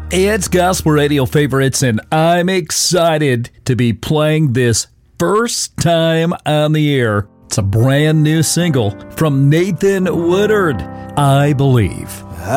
It's Gospel Radio Favorites, and I'm excited to be playing this first time on the air. It's a brand new single from Nathan Woodard, I Believe.